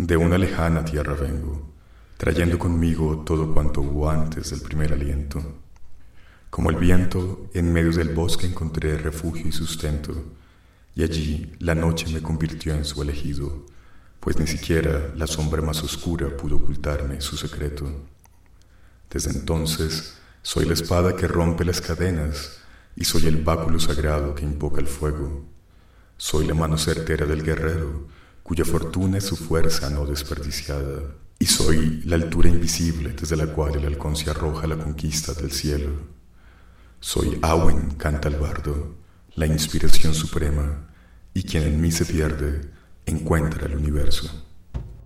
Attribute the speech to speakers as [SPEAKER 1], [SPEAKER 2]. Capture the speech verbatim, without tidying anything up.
[SPEAKER 1] De una lejana tierra vengo, trayendo conmigo todo cuanto hubo antes del primer aliento. Como el viento, en medio del bosque encontré refugio y sustento, y allí la noche me convirtió en su elegido, pues ni siquiera la sombra más oscura pudo ocultarme su secreto. Desde entonces soy la espada que rompe las cadenas, y soy el báculo sagrado que invoca el fuego. Soy la mano certera del guerrero, cuya fortuna es su fuerza no desperdiciada, y soy la altura invisible desde la cual el halcón se arroja a la conquista del cielo. Soy Awen, canta el bardo, la inspiración suprema, y quien en mí se pierde, encuentra el universo.